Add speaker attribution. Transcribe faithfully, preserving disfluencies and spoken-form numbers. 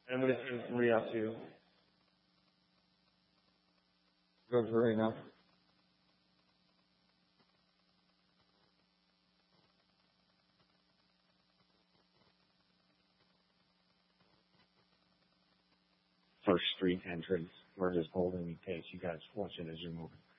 Speaker 1: And what is Marie up to? Go for right now. First street entrance. We're just holding in case you guys watch it as you're moving.